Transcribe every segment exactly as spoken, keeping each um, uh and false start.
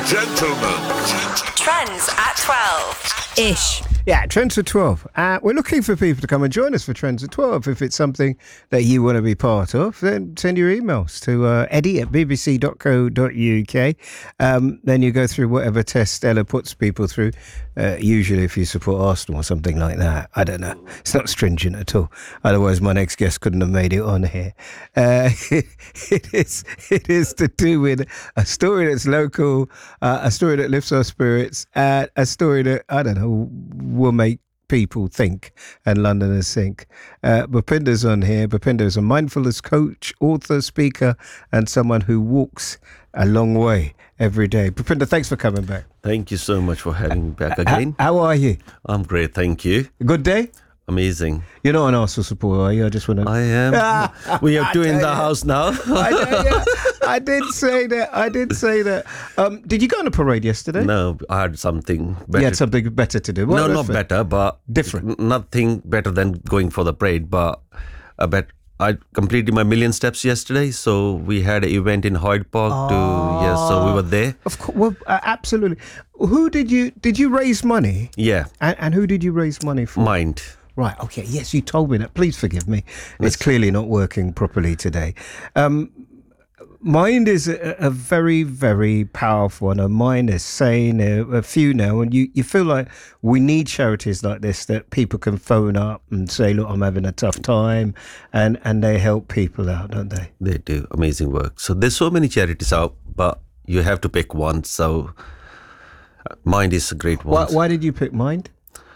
Gentlemen. Trends at twelve. Ish. Yeah, Trends at twelve. Uh, we're looking for people to come and join us for Trends at twelve. If it's something that you want to be part of, then send your emails to uh, eddie at b b c dot co dot u k. Um, then you go through whatever test Ella puts people through. Uh, usually if you support Arsenal or something like that. I don't know. It's not stringent at all. Otherwise, my next guest couldn't have made it on here. Uh, it is it is to do with a story that's local, uh, a story that lifts our spirits, uh, a story that, I don't know, will make people think and Londoners think. Uh, Bhupinder's on here. Bhupinder is a mindfulness coach, author, speaker, and someone who walks a long way every day. Bhupinder, thanks for coming back. Thank you so much for having me back again. How, how are you? I'm great, thank you. Good day? Amazing. You're not an Arsenal supporter, are you? I just want to... I am. We have two in the you. house now. I, know, yeah. I did say that. I did say that. Um, did you go on a parade yesterday? No, I had something better. You had something better to do. What no, was not it? better, but Different. Nothing better than going for the parade, but a bet. I completed my million steps yesterday, so we had an event in Hyde Park. Oh. To yes, so we were there. Of course, well, uh, absolutely. Who did you did you raise money? Yeah, And, and who did you raise money for? Mind. Right. Okay. Yes, you told me that. Please forgive me. It's clearly not working properly today. Um, Mind is a, a very, very powerful one. A Mind is saying a, a few now, and you, you feel like we need charities like this that people can phone up and say, look, I'm having a tough time, and, and they help people out, don't they? They do amazing work. So there's so many charities out, but you have to pick one. So uh, Mind is a great one. Why, why did you pick Mind?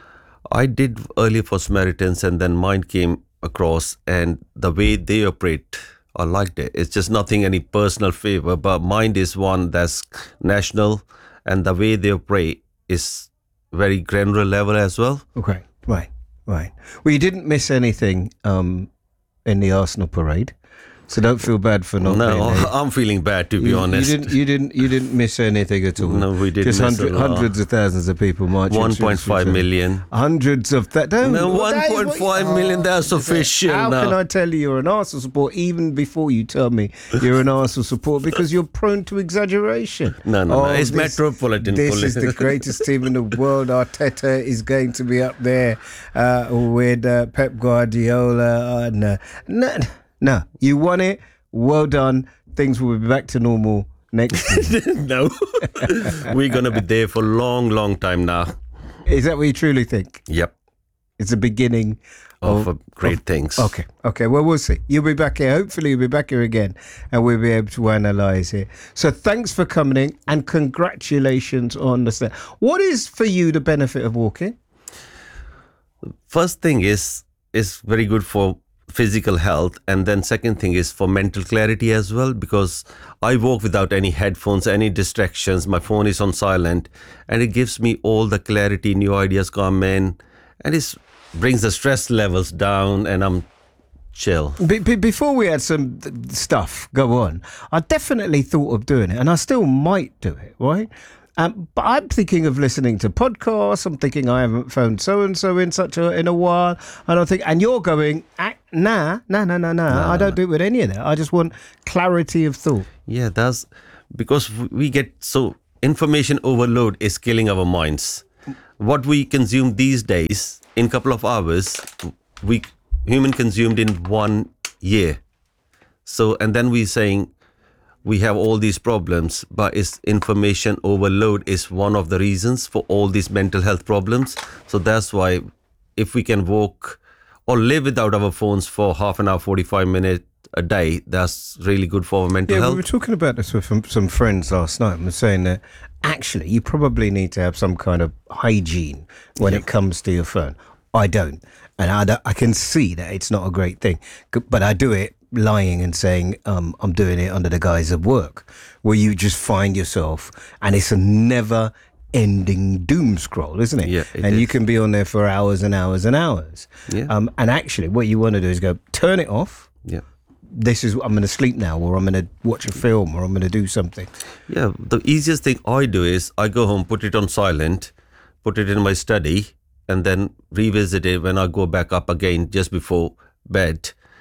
I did earlier for Samaritans, and then Mind came across, and the way they operate, I liked it. It's just nothing any personal favor, but Mind is one that's national, and the way they operate is very granular level as well. Okay, right, right. Well, you didn't miss anything um, in the Arsenal parade, so don't feel bad for not being No, there. I'm feeling bad, to be You, honest. you didn't, you didn't, you didn't miss anything at all. No, we didn't Just miss hundred, a lot. hundreds of thousands of people marching. one through the point five streets. million. Hundreds of that. Don't. No, well, that is what you- one point five million, that's Oh, official How now. can I tell you you're an Arsenal supporter even before you tell me you're an Arsenal supporter, because you're prone to exaggeration? No, no, no. Oh, It's this- Metropolitan This Police. is the greatest team in the world. Arteta is going to be up there uh, with uh, Pep Guardiola. Uh, no, no, no. You won it. Well done. Things will be back to normal next year. No. We're going to be there for a long, long time now. Is that what you truly think? Yep. It's the beginning Of, of, uh, great of- things. Okay, okay. Well, we'll see. You'll be back here. Hopefully, you'll be back here again, and we'll be able to analyse it. So, thanks for coming in, and congratulations on the step. What is for you the benefit of walking? First thing is, is very good for physical health, and then second thing is for mental clarity as well, because I walk without any headphones, any distractions. My phone is on silent, and it gives me all the clarity, new ideas come in, and it brings the stress levels down, and I'm chill. Be- be- before we had some th- stuff go on, I definitely thought of doing it, and I still might do it, right? Um, but I'm thinking of listening to podcasts. I'm thinking I haven't phoned so and so in such a in a while. I don't think, and you're going, ah, nah, nah, nah, nah, nah. I don't do it with any of that. I just want clarity of thought. Yeah, that's because we get so information overload is killing our minds. What we consume these days in a couple of hours, we human consumed in one year. So, and then we saying we have all these problems, but it's information overload is one of the reasons for all these mental health problems. So that's why if we can walk or live without our phones for half an hour, forty-five minutes a day, that's really good for our mental Yeah, health. we were talking about this with some, some friends last night and were saying that actually you probably need to have some kind of hygiene when it comes to your phone. I don't. And I, don't- I can see that it's not a great thing, C- but I do it lying and saying um, I'm doing it under the guise of work, where you just find yourself, and it's a never ending doom scroll, isn't it? Yeah, it and you is. can be on there for hours and hours and hours. Yeah. Um, and actually what you want to do is go, turn it off. Yeah. This is, I'm going to sleep now, or I'm going to watch a film, or I'm going to do something. Yeah, the easiest thing I do is I go home, put it on silent, put it in my study, and then revisit it when I go back up again just before bed.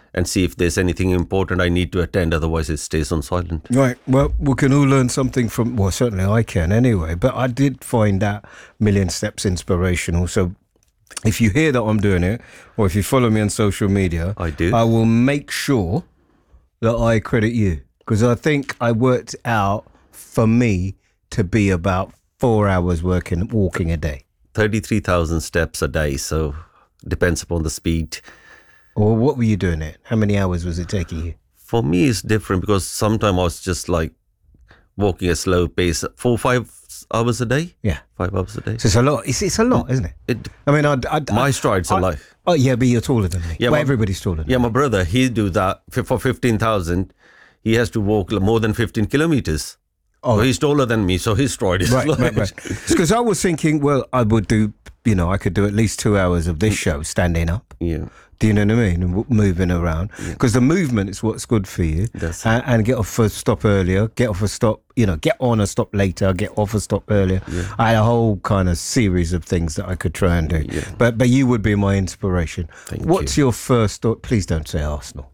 and see if there's anything important I need to attend. Otherwise, it stays on silent. Right. Well, we can all learn something from, well, certainly I can anyway, but I did find that Million Steps inspirational. So if you hear that I'm doing it, or if you follow me on social media, I do. I will make sure that I credit you, because I think I worked out for me to be about four hours working, walking a day. thirty-three thousand steps a day, so depends upon the speed. Or what were you doing it? How many hours was it taking you? For me, it's different because sometimes I was just like walking a slow pace, four, five hours a day. Yeah. Five hours a day. So it's a lot. It's, it's a lot, isn't it? It, I mean, I, I, my I, strides I, are like... Oh, yeah, but you're taller than me. Yeah, well, my- everybody's taller than Yeah, me. my brother, he do that for for fifteen thousand. He has to walk more than fifteen kilometers. Oh, So he's taller than me, so his stride is right, like... right, right. Because I was thinking, well, I would do, you know, I could do at least two hours of this show standing up. Yeah. Do you know what I mean? And w- moving around. Because the movement is what's good for you. That's and, and get off a stop earlier, get off a stop, you know, get on a stop later, get off a stop earlier. I had a whole kind of series of things that I could try and do. Yeah. But but you would be my inspiration. Thank What's your first thought? Please don't say Arsenal.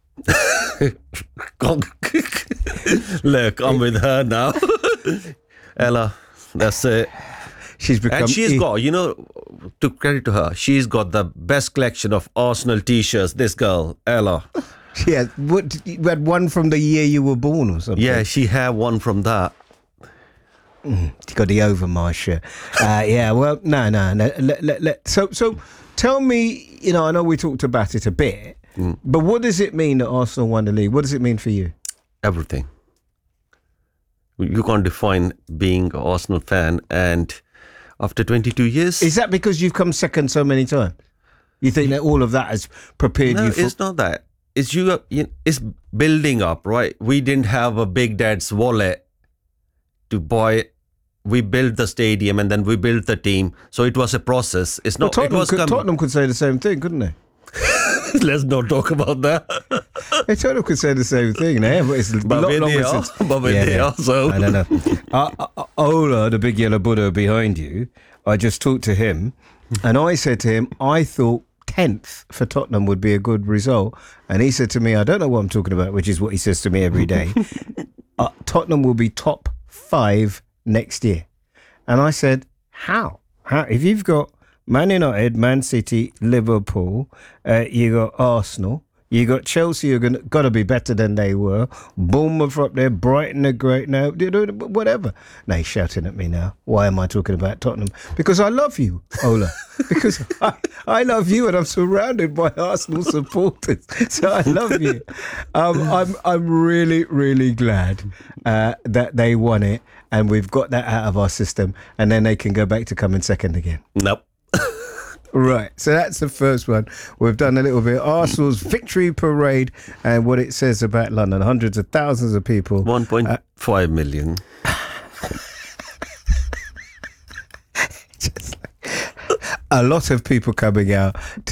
Look, I'm with her now. Ella, that's it. She's become... And she's e- got, you know, to credit to her, she's got the best collection of Arsenal t-shirts. This girl, Ella. Yeah, what, you had one from the year you were born or something? Yeah, she had one from that. You got the Overmars shirt. Uh, yeah, well, no, no. no let, let, let, so, so tell me, you know, I know we talked about it a bit, Mm. but what does it mean that Arsenal won the league? What does it mean for you? Everything. You can't define being an Arsenal fan, and after twenty-two years... Is that because you've come second so many times? You think that all of that has prepared No, you for... it's not that. It's you, you. It's building up, right? We didn't have a big dad's wallet to buy. We built the stadium and then we built the team. So it was a process. It's Well, not. It Tottenham, was. could, com- Tottenham could say the same thing, couldn't they? Let's not talk about that. Hey, Tottenham could say the same thing. Now, but it's a But lot when longer they are, since... but when Yeah, they yeah. are, so I don't know. uh, uh, Ola, the big yellow Buddha behind you, I just talked to him and I said to him, I thought tenth for Tottenham would be a good result. And he said to me, I don't know what I'm talking about, which is what he says to me every day. uh, Tottenham will be top five next year. And I said, how? How? If you've got Man United, Man City, Liverpool, uh, you got Arsenal, you got Chelsea, you're gonna got to be better than they were. Bournemouth up there, Brighton are great now. You know, whatever. Now he's shouting at me now. Why am I talking about Tottenham? Because I love you, Ola. Because I, I love you, and I'm surrounded by Arsenal supporters, so I love you. Um, I'm I'm really really glad uh, that they won it, and we've got that out of our system, and then they can go back to coming second again. nope. Right, so that's the first one. We've done a little bit of Arsenal's victory parade and what it says about London. Hundreds of thousands of people. One point Uh, five million. a lot of people coming out to